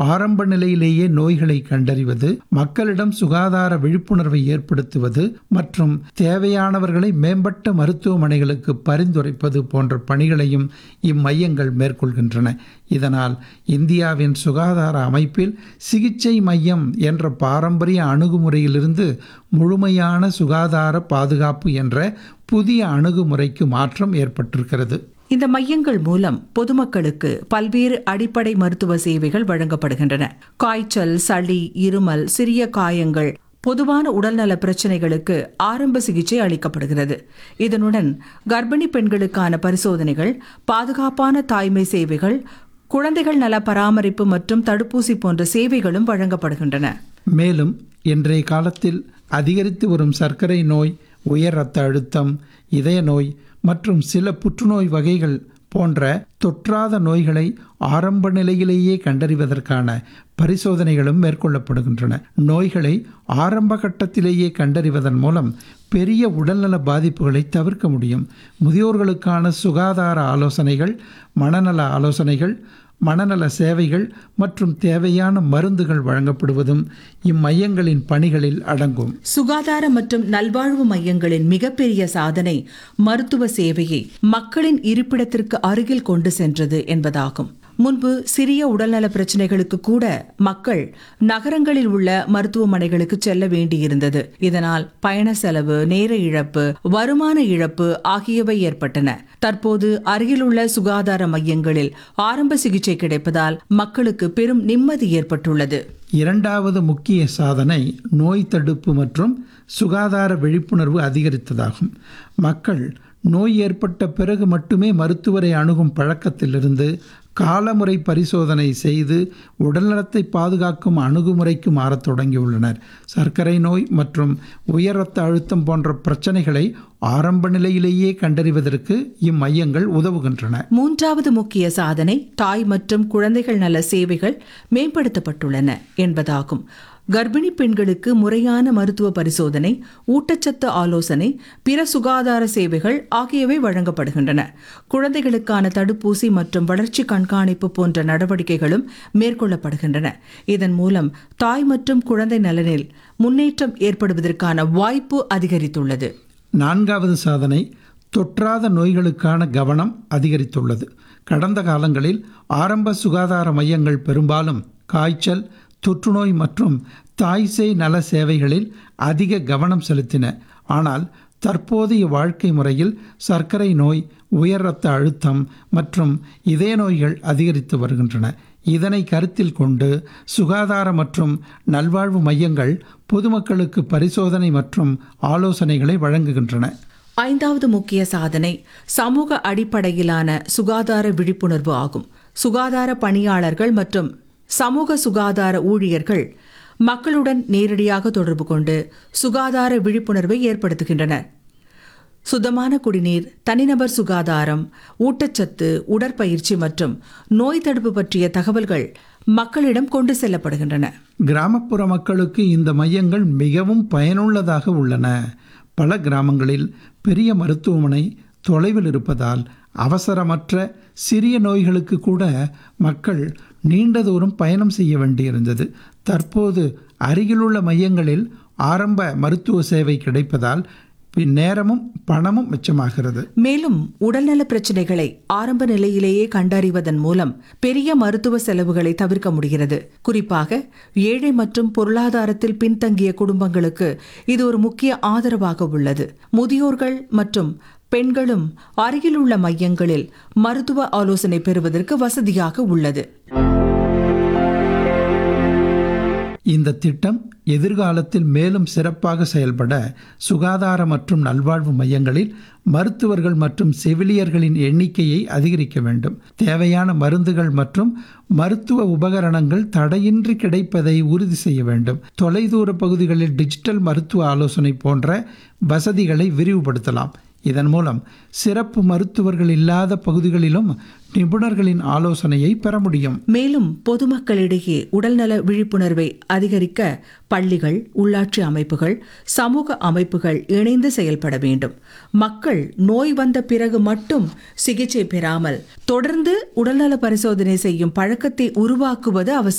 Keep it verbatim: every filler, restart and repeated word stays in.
ஆரம்ப நிலையிலேயே நோய்களை கண்டறிவது, மக்களிடம் சுகாதார விழிப்புணர்வை ஏற்படுத்துவது மற்றும் தேவையானவர்களை மேம்பட்ட மருத்துவமனைகளுக்கு பரிந்துரைப்பது போன்ற பணிகளையும் இம்மையங்கள் மேற்கொள்கின்றன. இதனால் இந்தியாவின் சுகாதார அமைப்பில் சிகிச்சை மையம் என்ற பாரம்பரிய அணுகுமுறையிலிருந்து முழுமையான சுகாதார பாதுகாப்பு என்ற புதிய அணுகுமுறைக்கு மாற்றம் ஏற்பட்டிருக்கிறது. இந்த மையங்கள் மூலம் பொதுமக்களுக்கு பல்வேறு அடிப்படை மருத்துவ சேவைகள் வழங்கப்படுகின்றன. காய்ச்சல், சளி, இருமல், சிறிய காயங்கள், பொதுவான உடல்நல பிரச்சனைகளுக்கு ஆரம்ப சிகிச்சை அளிக்கப்படுகிறது. இதனுடன் கர்ப்பிணி பெண்களுக்கான பரிசோதனைகள், பாதுகாப்பான தாய்மை சேவைகள், குழந்தைகள் நல பராமரிப்பு மற்றும் தடுப்பூசி போன்ற சேவைகளும் வழங்கப்படுகின்றன. மேலும் இன்றைய காலத்தில் அதிகரித்து வரும் சர்க்கரை நோய், உயர் இரத்த அழுத்தம், இதய நோய் மற்றும் சில புற்றுநோய் வகைகள் போன்ற தொற்றாத நோய்களை ஆரம்ப நிலையிலேயே கண்டறிவதற்கான பரிசோதனைகளும் மேற்கொள்ளப்படுகின்றன. நோய்களை ஆரம்ப கட்டத்திலேயே கண்டறிவதன் மூலம் பெரிய உடல்நல பாதிப்புகளை தவிர்க்க முடியும். முதியோர்களுக்கான சுகாதார ஆலோசனைகள், மனநல ஆலோசனைகள், மனநல சேவைகள் மற்றும் தேவையான மருந்துகள் வழங்கப்படுவதும் இம்மையங்களின் பணிகளில் அடங்கும். சுகாதார மற்றும் நல்வாழ்வு மையங்களின் மிகப்பெரிய சாதனை மருத்துவ சேவையை மக்களின் இருப்பிடத்திற்கு அருகில் கொண்டு சென்றது என்பதாகும். முன்பு சிறிய உடல்நல பிரச்சனைகளுக்கு கூட மக்கள் நகரங்களில் உள்ள மருத்துவமனைகளுக்கு செல்ல வேண்டியிருந்தது. இதனால் பயண செலவு, நேர இழப்பு, வருமான இழப்பு ஆகியவை ஏற்பட்டன. தற்போது அருகிலுள்ள சுகாதார மையங்களில் ஆரம்ப சிகிச்சை கிடைப்பதால் மக்களுக்கு பெரும் நிம்மதி ஏற்பட்டுள்ளது. இரண்டாவது முக்கிய சாதனை நோய் தடுப்பு மற்றும் சுகாதார விழிப்புணர்வு அதிகரித்ததாகும். மக்கள் நோய் ஏற்பட்ட பிறகு மட்டுமே மருத்துவரை அணுகும் பழக்கத்திலிருந்து காலமுறை பரிசோதனை செய்து உடல்நலத்தை பாதுகாக்கும் அணுகுமுறைக்கு மாறத் தொடங்கியுள்ளனர். சர்க்கரை நோய் மற்றும் உயர் இரத்த அழுத்தம் போன்ற பிரச்சனைகளை ஆரம்ப நிலையிலேயே கண்டறிவதற்கு இம்மையங்கள் உதவுகின்றன. மூன்றாவது முக்கிய சாதனை தாய் மற்றும் குழந்தைகள் நல சேவைகள் மேம்படுத்தப்பட்டுள்ளன என்பதாகும். கர்ப்பிணி பெண்களுக்கு முறையான மருத்துவ பரிசோதனை, ஊட்டச்சத்து ஆலோசனை, பிற சுகாதார சேவைகள் ஆகியவை வழங்கப்படுகின்றன. குழந்தைகளுக்கான தடுப்பூசி மற்றும் வளர்ச்சி கண்காணிப்பு போன்ற நடவடிக்கைகளும் மேற்கொள்ளப்படுகின்றன. இதன் மூலம் தாய் மற்றும் குழந்தை நலனில் முன்னேற்றம் ஏற்படுவதற்கான வாய்ப்பு அதிகரித்துள்ளது. நான்காவது சாதனை தொற்றாத நோய்களுக்கான கவனம் அதிகரித்துள்ளது. கடந்த காலங்களில் ஆரம்ப சுகாதார மையங்கள் பெரும்பாலும் காய்ச்சல், தொற்றுநோய் மற்றும் தாய்சேய் நல சேவைகளில் அதிக கவனம் செலுத்தின. ஆனால் தற்போதைய வாழ்க்கை முறையில் சர்க்கரை நோய், உயர் இரத்த அழுத்தம் மற்றும் இதய நோய்கள் அதிகரித்து வருகின்றன. இதனை கருத்தில் கொண்டு சுகாதார மற்றும் நல்வாழ்வு மையங்கள் பொதுமக்களுக்கு பரிசோதனை மற்றும் ஆலோசனைகளை வழங்குகின்றன. ஐந்தாவது முக்கிய சாதனை சமூக அடிப்படையிலான சுகாதார விழிப்புணர்வு ஆகும். சுகாதார பணியாளர்கள் மற்றும் சமூக சுகாதார ஊழியர்கள் மக்களுடன் நேரடியாக தொடர்பு கொண்டு சுகாதார விழிப்புணர்வை ஏற்படுத்துகின்றனர். சுத்தமான குடிநீர், தனிநபர் சுகாதாரம், ஊட்டச்சத்து, உடற்பயிற்சி மற்றும் நோய் தடுப்பு பற்றிய தகவல்கள் மக்களிடம் கொண்டு செல்லப்படுகின்றன. கிராமப்புற மக்களுக்கு இந்த மையங்கள் மிகவும் பயனுள்ளதாக உள்ளன. பல கிராமங்களில் பெரிய மருத்துவமனை தொலைவில் இருப்பதால் அவசரமற்ற சிறிய நோய்களுக்கு கூட மக்கள் நீண்ட தூரம் பயணம் செய்ய வேண்டியிருந்தது. தற்போது அருகிலுள்ள மையங்களில் ஆரம்ப மருத்துவ சேவை கிடைப்பதால் நேரமும் பணமும் மிச்சமாகிறது. மேலும் உடல்நல பிரச்சனைகளை ஆரம்ப நிலையிலேயே கண்டறிவதன் மூலம் பெரிய மருத்துவ செலவுகளை தவிர்க்க முடிகிறது. குறிப்பாக ஏழை மற்றும் பொருளாதாரத்தில் பின்தங்கிய குடும்பங்களுக்கு இது ஒரு முக்கிய ஆதரவாக உள்ளது. முதியோர்கள் மற்றும் பெண்களும் அருகிலுள்ள மையங்களில் மருத்துவ ஆலோசனை பெறுவதற்கு வசதியாக உள்ளது. இந்த திட்டம் எதிர்காலத்தில் மேலும் சிறப்பாக செயல்பட சுகாதார மற்றும் நல்வாழ்வு மையங்களில் மருத்துவர்கள் மற்றும் செவிலியர்களின் எண்ணிக்கையை அதிகரிக்க வேண்டும். தேவையான மருந்துகள் மற்றும் மருத்துவ உபகரணங்கள் தடையின்றி கிடைப்பதை உறுதி செய்ய வேண்டும். தொலைதூர பகுதிகளில் டிஜிட்டல் மருத்துவ ஆலோசனை போன்ற வசதிகளை விரிவுபடுத்தலாம். இதன் மூலம் சிறப்பு மருத்துவர்கள் இல்லாத பகுதிகளிலும் நிபுணர்களின் ஆலோசனையை பெற முடியும். மேலும் பொதுமக்களிடையே உடல்நல விழிப்புணர்வை அதிகரிக்க பள்ளிகள், உள்ளாட்சி அமைப்புகள், சமூக அமைப்புகள் இணைந்து செயல்பட வேண்டும். மக்கள் நோய் வந்த பிறகு மட்டும் சிகிச்சை பெறாமல் தொடர்ந்து உடல்நல பரிசோதனை செய்யும் பழக்கத்தை உருவாக்குவது அவசியம்.